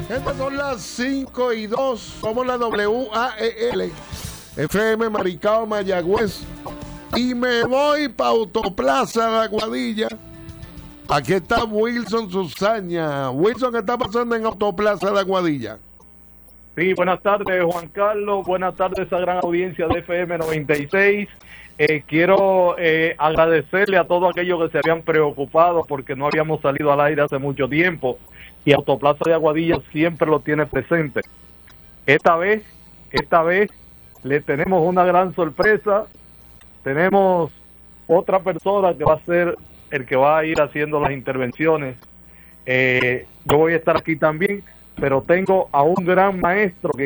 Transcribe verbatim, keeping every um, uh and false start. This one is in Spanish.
Estas son las cinco y dos. Somos la W A E L, F M Maricao, Mayagüez. Y me voy para Autoplaza de Aguadilla. Aquí está Wilson Susaña. Wilson, ¿qué está pasando en Autoplaza de Aguadilla? Sí, buenas tardes, Juan Carlos. Buenas tardes a gran audiencia de F M noventa y seis. Eh, quiero eh, agradecerle a todos aquellos que se habían preocupado porque no habíamos salido al aire hace mucho tiempo, y Autoplaza de Aguadilla siempre lo tiene presente. Esta vez, esta vez le tenemos una gran sorpresa. Tenemos otra persona que va a ser el que va a ir haciendo las intervenciones. Eh, yo voy a estar aquí también, pero tengo a un gran maestro que